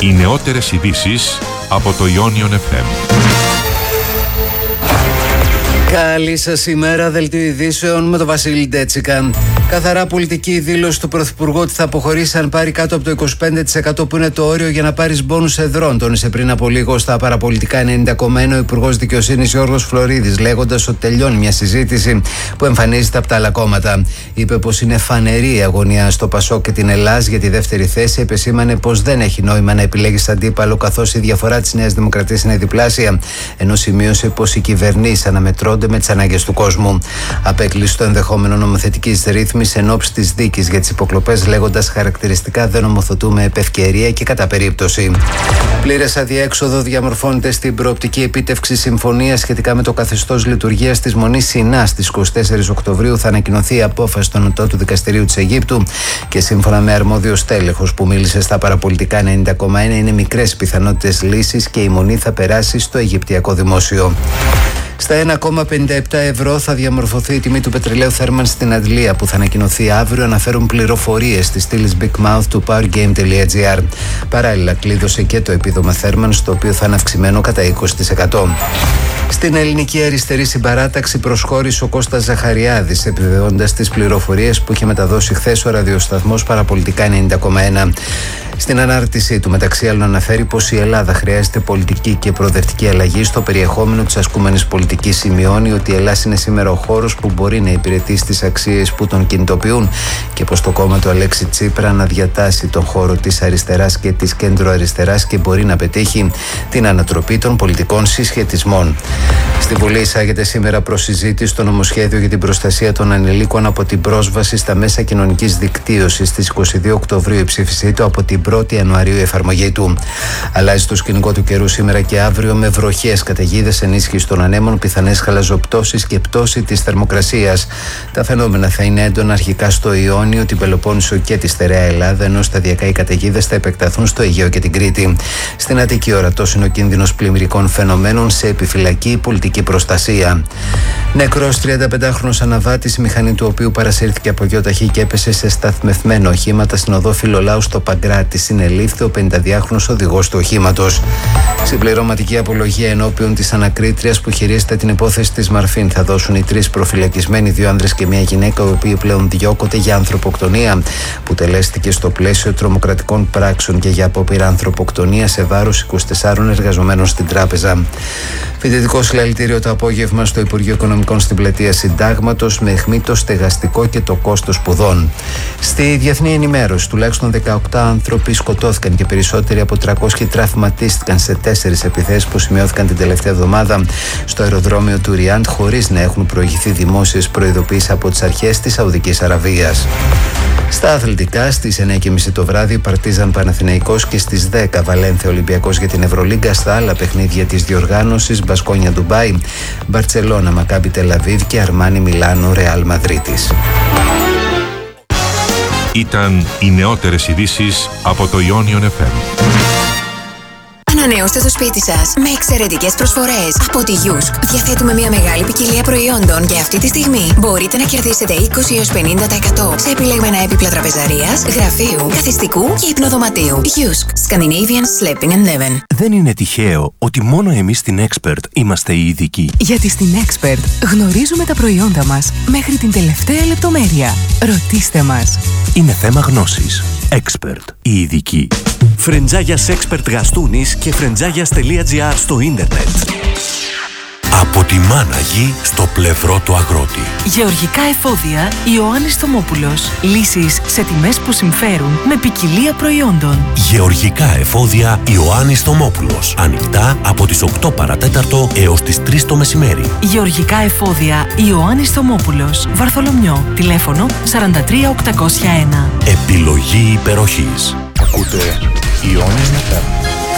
Οι νεότερες ειδήσεις από το Ionion FM. Καλή σας ημέρα, δελτίο ειδήσεων με τον Βασίλη Ντέτσικα. Καθαρά πολιτική δήλωση του Πρωθυπουργού ότι θα αποχωρήσει αν πάρει κάτω από το 25% που είναι το όριο για να πάρεις μπόνους εδρών. Τόνισε πριν από λίγο στα παραπολιτικά 90,1 ο Υπουργός Δικαιοσύνης Γιώργος Φλωρίδης, λέγοντας ότι τελειώνει μια συζήτηση που εμφανίζεται από τα άλλα κόμματα. Είπε πως είναι φανερή η αγωνία στο Πασόκ και την Ελλάς για τη δεύτερη θέση. Επεσήμανε πως δεν έχει νόημα να επιλέγεις αντίπαλο, καθώς η διαφορά της Νέας Δημοκρατίας είναι διπλάσια. Ενώ σημείωσε πως οι κυβερνήσεις αναμετρώνται με τις ανάγκες του κόσμου. Απέκλεισε το ενδεχόμενο νομοθετικής ρύθμισης εν ώψη της δίκης για τις υποκλοπές, λέγοντας χαρακτηριστικά δεν νομοθετούμε επ' ευκαιρία και κατά περίπτωση. Πλήρες αδιέξοδο διαμορφώνεται στην προοπτική επίτευξη συμφωνίας σχετικά με το καθεστώς λειτουργίας της Μονής Σινά. Στις 24 Οκτωβρίου θα ανακοινωθεί η απόφαση του Ανωτάτου Δικαστηρίου της Αιγύπτου και σύμφωνα με αρμόδιο στέλεχος που μίλησε στα παραπολιτικά 90,1 είναι μικρές πιθανότητες λύσης και η Μονή θα περάσει στο Αιγυπτιακό Δημόσιο. Στα 1,57 ευρώ θα διαμορφωθεί η τιμή του πετρελαίου Θέρμαν στην Αντλία, που θα ανακοινωθεί αύριο, αναφέρουν πληροφορίες της στήλης Big Mouth του powergame.gr. Παράλληλα, κλείδωσε και το επίδομα Θέρμαν, στο οποίο θα είναι αυξημένο κατά 20%. Στην ελληνική αριστερή συμπαράταξη προσχώρησε ο Κώστας Ζαχαριάδης, επιβεβαιώντας τις πληροφορίες που είχε μεταδώσει χθες ο ραδιοσταθμός Παραπολιτικά 90,1. Στην ανάρτησή του, μεταξύ άλλων, αναφέρει πως η Ελλάδα χρειάζεται πολιτική και προοδευτική αλλαγή στο περιεχόμενο της ασκούμενης πολιτικής. Σημειώνει ότι η Ελλάδα είναι σήμερα ο χώρος που μπορεί να υπηρετήσει τις αξίες που τον κινητοποιούν και πως το κόμμα του Αλέξη Τσίπρα να διατάσει τον χώρο της αριστεράς και της κέντρο-αριστεράς και μπορεί να πετύχει την ανατροπή των πολιτικών συσχετισμών. Στη Βουλή εισάγεται σήμερα προς συζήτηση το νομοσχέδιο για την προστασία των ανηλίκων από την πρόσβαση στα μέσα κοινωνικής δικτύωσης. Στις 22 Οκτωβρίου η ψήφισή του, από την 1η Ιανουαρίου η εφαρμογή του. Αλλάζει το σκηνικό του καιρού σήμερα και αύριο με βροχές, καταιγίδες, ενίσχυση των ανέμων, πιθανές χαλαζοπτώσεις και πτώση της θερμοκρασίας. Τα φαινόμενα θα είναι έντονα αρχικά στο Ιόνιο, την Πελοπόννησο και τη στερεά Ελλάδα, ενώ σταδιακά οι καταιγίδες θα επεκταθούν στο Αιγαίο και την Κρήτη. Στην Αττική ορατός είναι ο κίνδυνος πλημμυρικών φαινομένων, σε επιφυλακή πολιτική προστασία. Νεκρός 35χρονος αναβάτης, η μηχανή του οποίου παρασύρθηκε από γιοταχή και έπεσε σε σταθμευμένο οχήματα στην οδό Φιλολάου στο Παγκράτη. Συνελήφθη ο 52χρονος οδηγός του οχήματος. Συμπληρωματική απολογία ενώπιον της ανακρίτριας που χειρίζεται την υπόθεση της Μαρφίν θα δώσουν οι τρεις προφυλακισμένοι, 2 άνδρες και 1 γυναίκα, οι οποίοι πλέον διώκονται για ανθρωποκτονία που τελέστηκε στο πλαίσιο τρομοκρατικών πράξεων και για απόπειρα ανθρωποκτονία σε βάρος 24 εργαζομένων στην τράπεζα. Φοιτητικό συλλαλητήριο το απόγευμα στο Υπουργείο Οικονομικών στην πλατεία Συντάγματος, με αιχμή το στεγαστικό και το κόστος σπουδών. Στη διεθνή ενημέρωση, τουλάχιστον 18 άνθρωποι σκοτώθηκαν και περισσότεροι από 300 τραυματίστηκαν σε 4 επιθέσεις που σημειώθηκαν την τελευταία εβδομάδα στο αεροδρόμιο του Ριάντ, χωρίς να έχουν προηγηθεί δημόσιες προειδοποιήσεις από τις αρχές της Σαουδικής Αραβίας. Στα αθλητικά, στις 9:30 το βράδυ, Παρτίζαν Παναθηναϊκός και στις 10 Βαλένθια Ολυμπιακός για την Ευρωλίγκα. Στα άλλα παιχνίδια της διοργάνωσης, Μπασκόνια Ντουμπάι, Μπαρτσελώνα Μακάμπι Τελαβίβ και Αρμάνι Μιλάνο Ρεάλ Μαδρίτης. Ήταν οι νεότερες ειδήσεις από το Ionion FM. Ανανεώστε το σπίτι σας με εξαιρετικές προσφορές από τη Yusk. Διαθέτουμε μια μεγάλη ποικιλία προϊόντων και αυτή τη στιγμή μπορείτε να κερδίσετε 20 έως 50% σε επιλεγμένα έπιπλα τραπεζαρίας, γραφείου, καθιστικού και υπνοδωματίου. Yusk. Scandinavian Sleeping and Living. Δεν είναι τυχαίο ότι μόνο εμείς στην Expert είμαστε οι ειδικοί. Γιατί στην Expert γνωρίζουμε τα προϊόντα μας μέχρι την τελευταία λεπτομέρεια. Ρωτήστε μας. Είναι θέμα γνώσης. Expert. Οι ειδικοί. Φρεντζάγιας Expert Γαστούνης και φρεντζάγιας.gr στο ίντερνετ. Από τη μάνα γη στο πλευρό του αγρότη. Γεωργικά εφόδια Ιωάννης Θωμόπουλος. Λύσεις σε τιμές που συμφέρουν με ποικιλία προϊόντων. Γεωργικά εφόδια Ιωάννης Θωμόπουλος. Ανοιχτά από τις 8 παρατέταρτο έως τις 3 το μεσημέρι. Γεωργικά εφόδια Ιωάννης Θωμόπουλος. Βαρθολομιό. Τηλέφωνο 43801. Επιλογή υπεροχής. Ακούτε Ionion FM.